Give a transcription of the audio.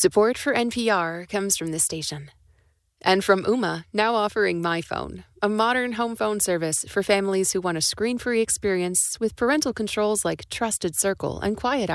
Support for NPR comes from this station. And from Ooma, now offering My Phone, a modern home phone service for families who want a screen-free experience with parental controls like Trusted Circle and Quiet